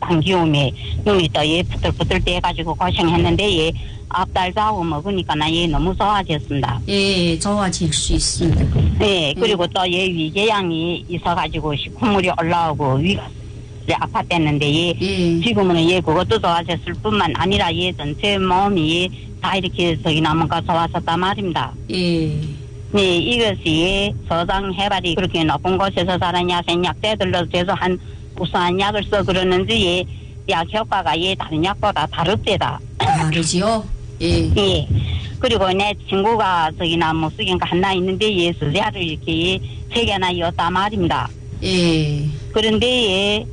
감기오매 눈이 또 예 부들부들 떼가지고 고생했는데 예 앞달 자고 먹으니까 나 예 너무 좋아졌습니다. 예, 좋아질 수 있습니다. 네, 그리고 또 예 위궤양이 있어가지고 식후물이 올라오고 위가 아팠댔는데 예 지금은 예 그것도 좋아졌을 뿐만 아니라 예 전체 몸이 다 이렇게 저기나 뭔가 좋아졌단 말입니다. 예. 네, 이것이 저장 해발이 그렇게 높은 곳에서 자란 야생약재들로 돼서 한 우수한 약을 써 그러는지 예, 약 효과가 예 다른 약보다 다릅니다. 다르지요? 예. 예. 그리고 내 친구가 저기나 뭐 쓰긴가 하나 있는데 예 수제를 이렇게 3개나 이었단 말입니다. 예. 그런데 예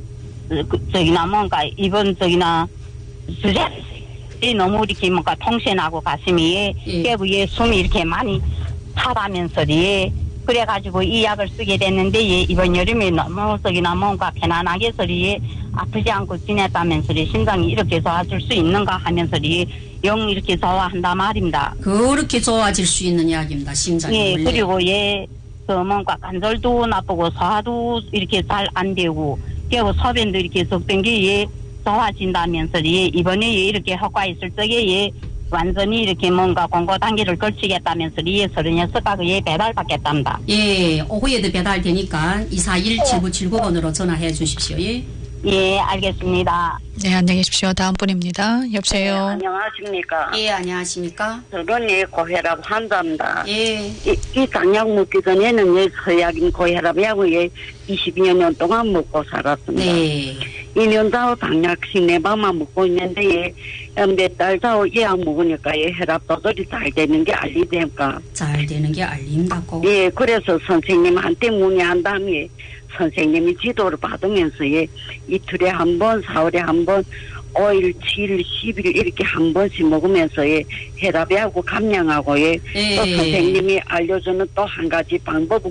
저기나 뭔가 이번 저기나 수제 너무 이렇게 뭔가 통신하고 가슴이 깨부에 숨이 이렇게 많이 차다면서 그래가지고 이 약을 쓰게 됐는데 이번 여름에 너무 저기나 뭔가 편안하게 소리 아프지 않고 지냈다면서 심장이 이렇게 좋아질 수 있는가 하면서 영 이렇게 좋아한다 말입니다. 그렇게 좋아질 수 있는 약입니다. 심장이. 예, 원래. 그리고 그 뭔가 관절도 나쁘고 소화도 이렇게 잘 안 되고 그리고 소변도 이렇게 적던 게 좋아진다면서 이번에 이렇게 효과 있을 적에 완전히 이렇게 뭔가 공고 단계를 걸치겠다면서 36가구에 배달받겠답니다. 예, 오후에도 배달되니까 241-7979번으로 전화해 주십시오. 예. 예, 알겠습니다. 네, 안녕히 계십시오. 다음 분입니다. 여보세요. 네, 안녕하십니까. 예, 안녕하십니까. 저는 고혈압 환자입니다. 예. 이 당약 먹기 전에는 서약인 고혈압약을 22년 동안 먹고 살았습니다. 네. 2년 자고 당약 4방만 먹고 있는데 몇 달 자고 이 약 먹으니까 혈압 조절이 잘 되는 게 알리니까. 잘 되는 게 알린다고. 예, 그래서 선생님한테 문의한 다음에 선생님이 지도를 받으면서 이틀에 한 번, 4월에 한 번, 5일, 7일, 10일 이렇게 한 번씩 먹으면서 혈압하고 감량하고 또 선생님이 알려주는 또 한 가지 방법을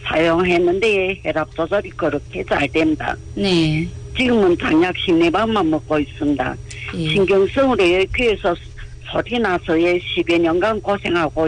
사용했는데 혈압 조절이 그렇게 잘 됩니다. 네. 지금은 당약 14방만 먹고 있습니다. 예. 신경성으로 귀에서 소리 나서 10여 년간 고생하고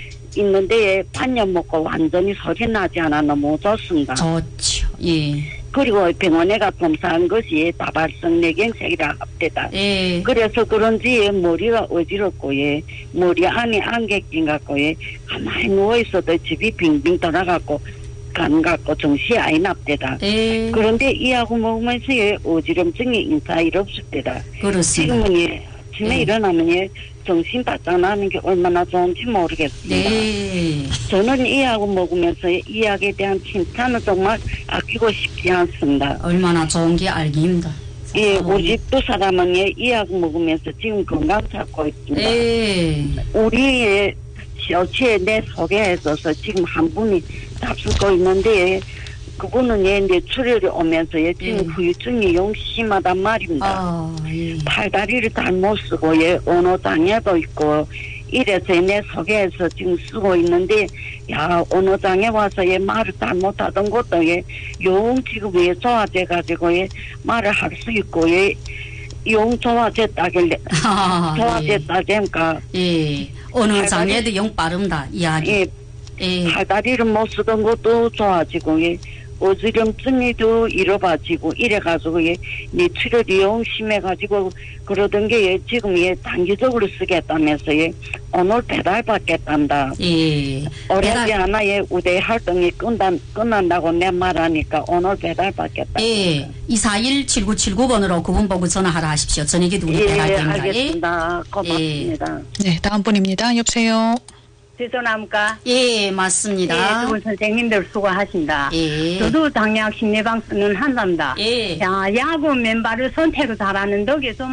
있는데 반년 먹고 완전히 소리 나지 않아 너무 좋습니다. 좋죠. 예. 그리고 병원에 가 검사한 것이 다발성 뇌경색이라 합니다. 예. 그래서 그런지 머리가 어지럽고 머리 안에 안개 낀 같고 가만히 누워있어도 집이 빙빙 돌아가고 간 같고 정신이 안 납니다. 예. 그런데 이하고 먹으면서 어지럼증이 인사일 없습니다. 그렇습니다. 지금은 아침에 일어나면 정신 바짝 나는 게 얼마나 좋은지 모르겠습니다. 네. 저는 이 약을 먹으면서 이 약에 대한 칭찬은 정말 아끼고 싶지 않습니다. 얼마나 좋은 게 알기입니다. 예, 우리 집도 사람은 이 약을 먹으면서 지금 건강 찾고 있습니다. 예. 우리의 쇼츠에 내 소개해줘서 지금 한 분이 답쓰고 있는데 그분은 뇌출혈이 오면서 지금 후유증이 용심하단 말입니다. 예. 팔다리를 잘못 쓰고 언어 장애도 있고 이래서 내 소개해서 지금 쓰고 있는데 언어 장애 와서 말을 잘못하던 것도 용 지금 좋아져가지고 말을 할 수 있고 용 좋아졌다길래 좋아졌다니까 예. 언어 장애도 용 빠릅니다. 이야기. 예. 팔다리를 못 쓰던 것도 좋아지고 어지럼증이도 잃어봐지고 이래가지고 뇌출혈이 용심해가지고 그러던 게 지금 단기적으로 쓰겠다면서 오늘 배달받겠단다. 예. 오래지 않아 우대 활동이 끝난다고 내 말하니까 오늘 배달받겠다. 예. 241-7979번으로 그분 보고 전화하라 하십시오. 저녁에도 우리 배달됩니다. 알겠습니다. 고맙습니다. 네, 다음 분입니다. 여보세요. 죄송합니까? 예, 맞습니다. 두 분 선생님들 수고하신다. 예. 저도 당약 14방 쓰는 환자입니다. 예. 자, 야구 맨발을 선택을 잘하는 덕에서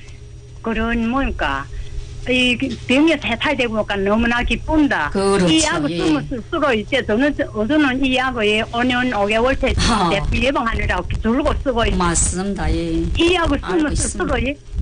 그런 뭐니까 이 병에 세탈되고 보니까 너무나 기쁜다. 그렇죠. 이 약을 쓰면 쓸수록 이제 저는 이 약을 5년 5개월 때 예방하느라고 줄고 쓰고 있습니다. 맞습니다. 예. 이 약을 쓰면 쓸수록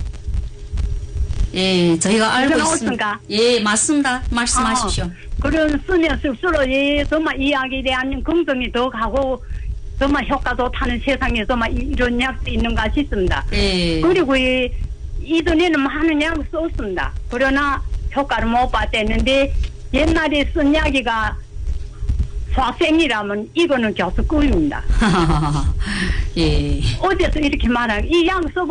예, 저희가 알고 있습니다. 있습니까? 예, 맞습니다. 말씀하십시오. 그런 쓰면 쓸수록 정말 이 약에 대한 긍정이 더 가고 정말 효과 좋다는 세상에 정말 이런 약도 있는가 싶습니다. 예. 그리고 이전에는 많은 약을 썼습니다. 그러나 효과를 못 봤댔는데 옛날에 쓴 약이가 소생이라면 이거는 교수 꿀입니다. 예. 어디서 이렇게 말하고 이 약 써보